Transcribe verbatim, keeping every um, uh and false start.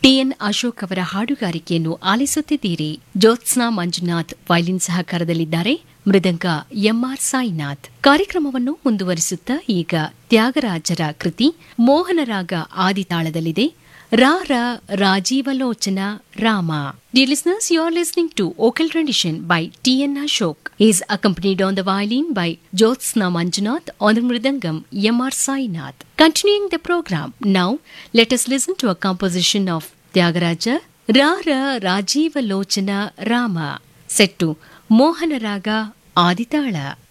TN Ashok ಅವರ ಹಾಡುಗಾರಿಕೆಯನ್ನು ಆಲಿಸುತ್ತಿದ್ದೀರಿ. Jyotsna Manjunath violin ಸಹಕಾರದಲ್ಲಿದ್ದಾರೆ. ಮೃದಂಗ M R Sainath. ಕಾರ್ಯಕ್ರಮವನ್ನು ಮುಂದುವರಿಸುತ್ತಾ ಈಗ ತ್ಯಾಗರಾಜರ ಕೃತಿ ಮೋಹನರಾಗ ಆದಿತಾಳದಲ್ಲಿದೆ. ರಾ ರಾ ರಾಜೀವಲೋಚನ Rama. Dear listeners, you are listening to Vocal Rendition by T N Ashok. He is accompanied on the violin by Jyotsna Manjunath, on the mridangam M R Sainath. Continuing the program, now let us listen to a composition of Tyagaraja, Ra Ra Rajiva Lochana Rama, set to Mohana Raga Aditala.